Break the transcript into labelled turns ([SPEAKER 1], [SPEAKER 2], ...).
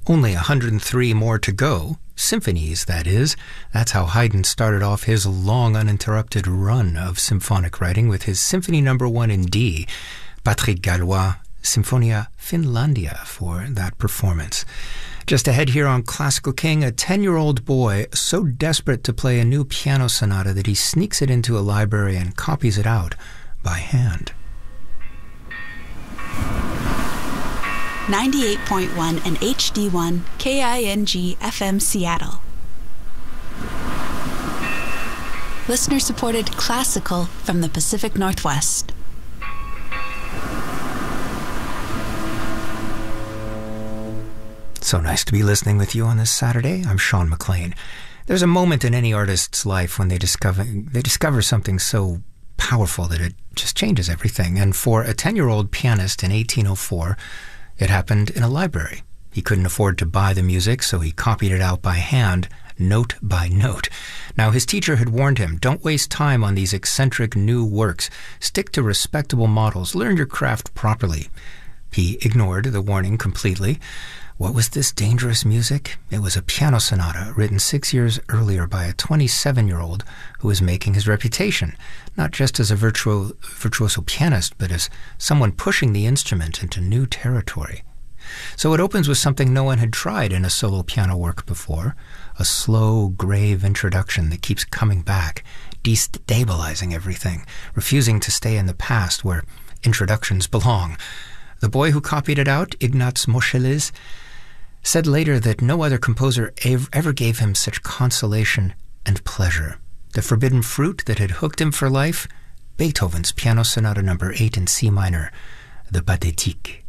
[SPEAKER 1] Only 103 more to go. Symphonies, that is. That's how Haydn started off his long, uninterrupted run of symphonic writing with his Symphony No. 1 in D. Patrick Gallois, Symphonia Finlandia, for that performance. Just ahead here on Classical King, a 10-year-old boy so desperate to play a new piano sonata that he sneaks it into a library and copies it out by hand.
[SPEAKER 2] 98.1 and HD1 KING FM Seattle. Listener-supported classical from the Pacific Northwest.
[SPEAKER 1] So nice to be listening with you on this Saturday. I'm Sean McLean. There's a moment in any artist's life when they discover something so powerful that it just changes everything. And for a 10-year-old pianist in 1804, it happened in a library. He couldn't afford to buy the music, so he copied it out by hand, note by note. Now, his teacher had warned him, don't waste time on these eccentric new works. Stick to respectable models. Learn your craft properly. He ignored the warning completely. What was this dangerous music? It was a piano sonata written 6 years earlier by a 27-year-old who was making his reputation, not just as a virtuoso pianist, but as someone pushing the instrument into new territory. So it opens with something no one had tried in a solo piano work before, a slow, grave introduction that keeps coming back, destabilizing everything, refusing to stay in the past where introductions belong. The boy who copied it out, Ignaz Moscheles, said later that no other composer ever gave him such consolation and pleasure. The forbidden fruit that had hooked him for life, Beethoven's Piano Sonata No. 8 in C minor, the Pathétique.